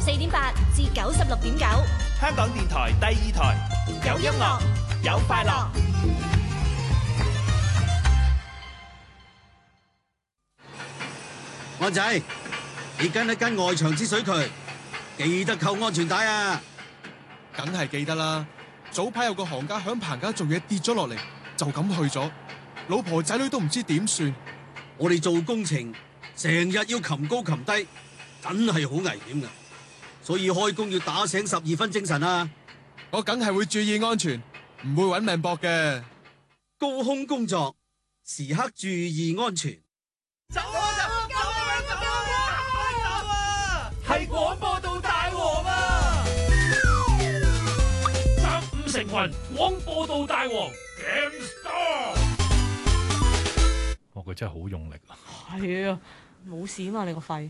4.8至96.9， 香港電台第2台，有音樂，有快樂。 安仔，你跟一跟外牆之水渠，記得扣安全帶啊！ 梗係記得啦。早排有個行家響棚架做嘢跌咗落嚟，就咁去咗，老婆仔女都唔知點算。 我哋做工程成日要擒高擒低，真係好危險噶，所以開工要打醒12分精神啊！ 我梗係會注意安全，唔會搵命搏嘅。 高空工作時刻注意安全。 走啊！係廣播道大王啊！3、5成群，廣播道大王 Game Star。 佢真係好用力啊！ 係啊，冇事啊嘛，你個肺。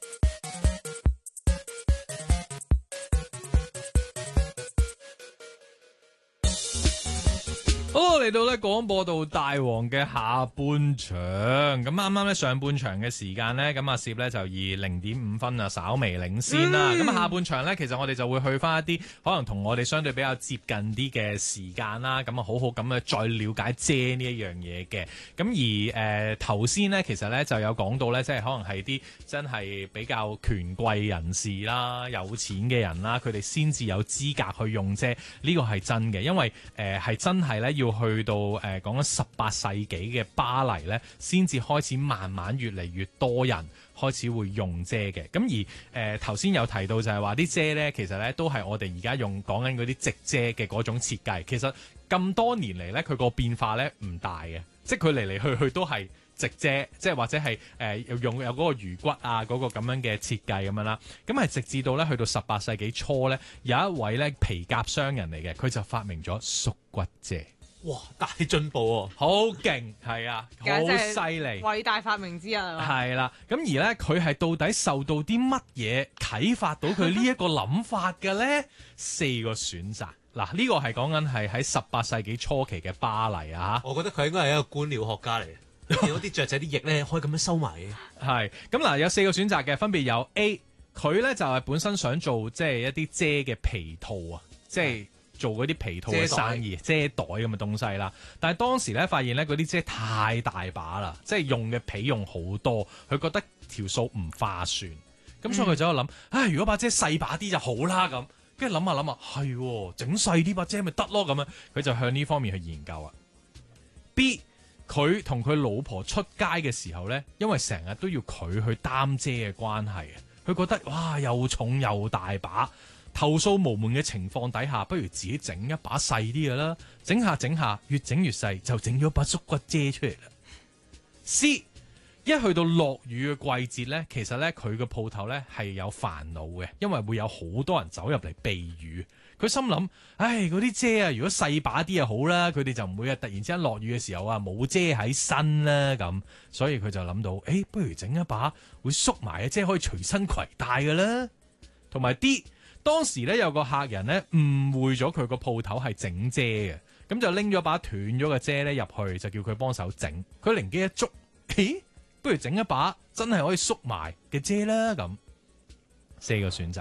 好，嚟到咧廣播道大王嘅下半場，咁啱啱咧上半場嘅時間咧，咁阿攝咧就以0.5分啊稍微領先啦。咁下半場咧，其實我哋就會去翻一啲可能同我哋相對比較接近啲嘅時間啦。咁啊，好好咁樣再了解遮呢一樣嘢嘅。咁而頭先咧，其實咧就有講到咧，即係可能係啲真係比較權貴人士啦、有錢嘅人啦，佢哋先至有資格去用遮。呢個係真嘅，因為係真係咧要去到講緊18世紀嘅巴黎咧，先至開始慢慢越嚟越多人開始會用遮嘅。咁而頭先有提到就係話啲遮咧，其實咧都係我哋而家用講緊嗰啲直遮嘅嗰種設計。其實咁多年嚟咧，佢個變化咧唔大嘅，即係佢嚟嚟去去都係直遮，即係或者係用有嗰個魚骨啊嗰個咁樣嘅設計咁樣啦。咁係直至到咧去到18世紀初咧，有一位咧皮革商人嚟嘅，佢就發明咗縮骨遮。 哇！大進步喎， 好勁，係啊，好犀利， 偉大發明之一係嘛？ 係啦，咁而咧佢係到底受到啲乜嘢啟發到佢呢一個諗法嘅咧？4個選擇。嗱，呢個係講緊係喺18世紀初期嘅巴黎啊！ 我覺得佢應該係一個觀鳥學家嚟嘅，見到啲雀仔啲翼咧可以咁樣收埋嘅。 係咁嗱，有4個選擇嘅，分別有 A， 佢咧就係本身想做即係一啲遮嘅皮套啊，即係做嗰啲皮套嘅生意，遮袋咁嘅東西啦。但係當時咧發現咧嗰啲遮太大把啦，即係用嘅皮用好多，佢覺得條數唔划算，咁所以佢就喺度諗，唉，如果把遮細把啲就好啦咁。跟住諗下諗下，係整細啲把遮咪得咯咁樣，佢就向呢方面去研究啊。B， 佢同佢老婆出街嘅時候咧，因為成日都要佢去擔遮嘅關係啊，佢覺得哇又重又大把，投訴無門嘅情況底下，不如自己整一把細啲嘅啦。整下整下，越整越細，就整咗把縮骨遮出嚟啦。C，一去到落雨嘅季節呢，其實呢，佢個鋪頭呢係有煩惱嘅，因為會有好多人走入嚟避雨。佢心諗，唉，嗰啲遮啊，如果細把啲就好啦，佢哋就唔會啊突然之間落雨嘅時候啊冇遮喺身啦咁。所以佢就諗到，不如整一把會縮埋嘅遮，可以隨身攜帶嘅啦。同埋 D， 當時呢，有個客人呢誤會咗佢個鋪頭係整遮嘅，咁就拎咗把斷咗嘅遮呢入去，就叫佢幫手整。佢靈機一觸，不如整一把真係可以縮埋嘅遮啦咁。4個選擇。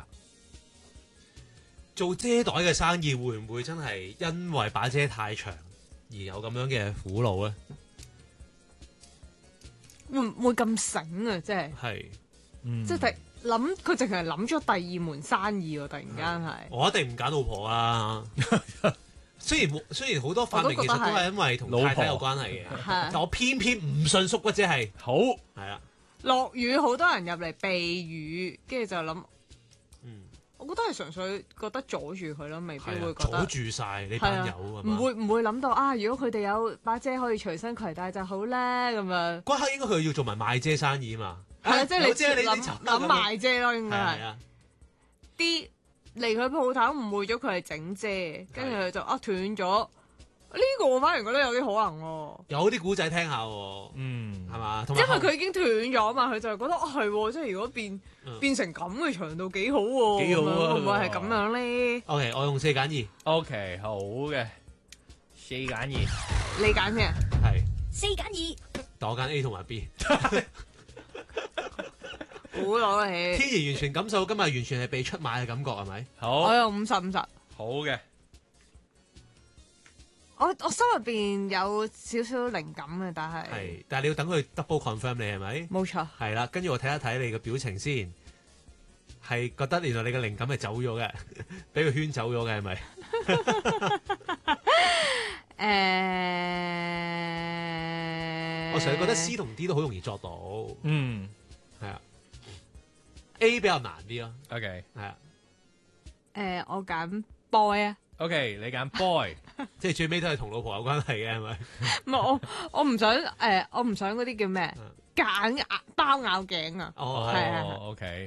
做遮袋嘅生意會唔會真係因為把遮太長而有咁樣嘅苦惱咧？ 會唔會咁醒啊？即係係， 即係諗佢淨係諗咗第二門生意喎！突然間係， 我一定唔揀老婆啦。雖然好多發明其實都係因為同太太有關係嘅，但我偏偏唔信縮骨遮係好係啦。 落雨好多人入嚟避雨，跟住就諗，我覺得係純粹覺得阻住佢咯，未必會覺得阻住晒你班友啊嘛。 唔會諗到啊！如果佢哋有把遮可以隨身攜帶就好啦咁樣。 嗰刻應該佢要做埋賣遮生意啊嘛。 係啊，即係你諗賣遮咯，應該係。 啲嚟佢鋪頭誤會咗佢係整遮，跟住佢就斷咗。呢個我反而覺得有啲可能喎。 有啲古仔聽下喎，係嘛？ 因為佢已經斷咗嘛，佢就覺得係，即係如果變成咁嘅長度幾好喎， 幾好啊！ 會唔會係咁樣咧 ？OK， 我用4揀2。 OK， 好嘅，4揀2。 你揀咩？ 係 4揀2。 但我揀 A 同埋 B。 估到你。 天然完全感受今日完全係被出賣嘅感覺係咪？ 好， 我有50-50。 好嘅。 我心入邊有少少靈感嘅，但係你要等佢 double confirm 你係咪？ 冇錯。係啦，跟住我睇一睇你嘅表情先，係覺得原來你嘅靈感係走咗嘅，俾佢圈走咗嘅係咪？我成日覺得 C 同 D 都好容易作到。 嗯， 係啊。A 比較難啲咯。 OK， 係啊。 我揀 boy 啊。 OK， 你揀 boy， 即係最尾都係同老婆有關係嘅係咪？ 唔係我唔想我唔想嗰啲叫咩夾包咬頸啊！ 哦，係 OK，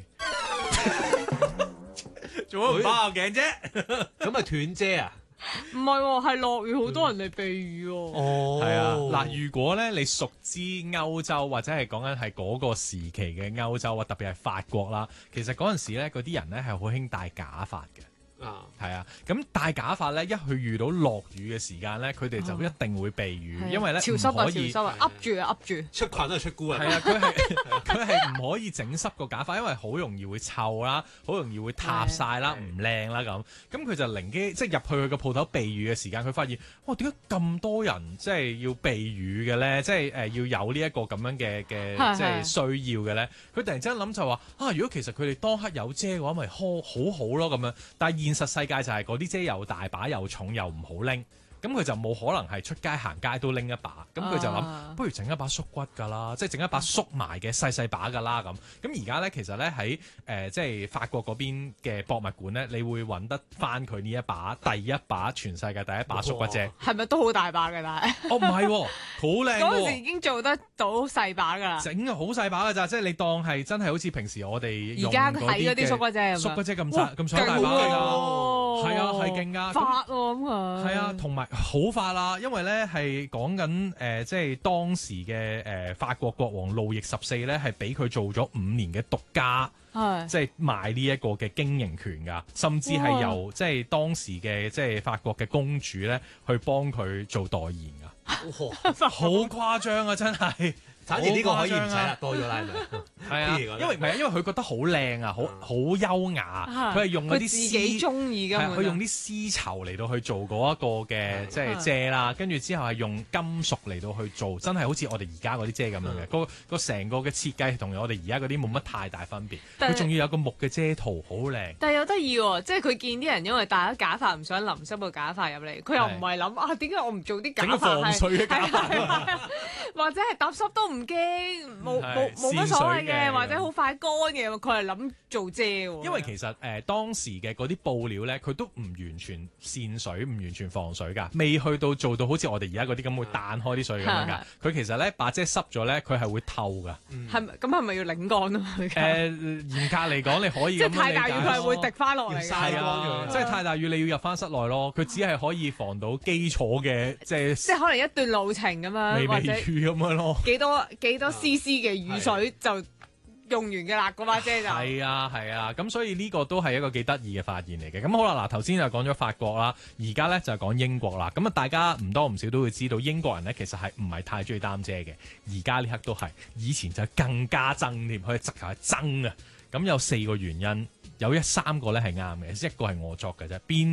做乜唔包咬頸啫？ 咁咪斷遮啊？ 唔係喎，係落雨好多人嚟避雨喎。 哦，係啊，嗱，如果咧你熟知歐洲或者係講緊係嗰個時期嘅歐洲啊，特別係法國啦，其實嗰陣時咧嗰啲人咧係好興戴假髮嘅。係啊，咁戴假髮咧，一去遇到落雨嘅時間咧，佢哋就一定會避雨，因為咧潮濕啊， 潮濕啊，噏住啊，噏住， 出裙都係出菇啊。 係啊，佢係唔可以整濕個假髮，因為好容易會臭啦，好容易會塌晒啦，唔靚啦咁。咁佢就靈機，即係入去佢個鋪頭避雨嘅時間，佢發現哇，點解咁多人即係要避雨嘅咧？即係要有呢一個咁樣嘅即係需要嘅咧？佢突然之間諗就話啊，如果其實佢哋當刻有遮嘅話，咪好好咯咁樣。但係現實世界就係嗰啲遮又大把又重又唔好拎，咁佢就冇可能係出街行街都拎一把，咁佢就諗不如整一把縮骨㗎啦，即係整一把縮埋嘅細細把㗎啦咁。咁而家咧其實咧喺即係法國嗰邊嘅博物館咧，你會揾得翻佢呢一把第一把全世界第一把縮骨遮。 係咪都好大把㗎？但係哦唔係喎，好靚喎。 嗰陣時已經做得到細把㗎啦。 整好細把㗎咋，即係你當係真係好似平時我哋用而家睇嗰啲縮骨遮縮骨遮咁細咁大把㗎咋。係啊，係勁㗎， 發喎咁啊！ 係啊，同埋好發啦，因為咧係講緊即係當時嘅法國國王路易14咧，係俾佢做咗5年嘅獨家，即係賣呢一個嘅經營權㗎，甚至係由即係當時嘅即係法國嘅公主咧去幫佢做代言㗎，好誇張啊！真係。 反而呢個可以唔使啦，多咗啦，係咪？ 係啊，因為佢覺得好靚啊，好優雅，佢係用嗰啲自己中意㗎， 佢用啲絲綢嚟到去做嗰一個嘅即係遮啦，跟住之後係用金屬嚟到去做，真係好似我哋而家嗰啲遮咁樣嘅，個成個嘅設計同我哋而家嗰啲冇乜太大分別，佢仲要有個木嘅遮圖，好靚。 但係又得意喎，即係佢見啲人因為戴咗假髮唔想淋濕個假髮入嚟，佢又唔係諗啊點解我唔做啲假髮防水嘅假髮， 或者係搭濕都唔驚，冇乜所謂嘅，或者好快乾嘅，佢係諗做遮喎。 因為其實當時嘅嗰啲布料咧，佢都唔完全線水，唔完全防水㗎，未去到做到好似我哋而家嗰啲咁會彈開啲水咁樣㗎。佢其實咧把遮濕咗咧，佢係會透㗎。 係咪要擰乾啊？ 嚴格嚟講，你可以咁樣理解。 即係太大雨佢係會滴翻落嚟㗎。 係啊，即係太大雨你要入翻室內咯。佢只係可以防到基礎嘅即係可能一段路程咁樣，或者雨咁樣咯。幾多 CC 嘅雨水就用完嘅啦，嗰把遮就係啊，咁所以呢個都係一個幾得意嘅發現嚟嘅。咁好啦，嗱頭先就講咗法國啦，而家咧就係講英國啦。咁啊，大家唔多唔少都會知道英國人咧其實係唔係太中意擔遮嘅。而家呢刻都係，以前就更加憎添，佢直頭係憎啊。咁有4個原因，有3個咧係啱嘅，一個係我作嘅啫。邊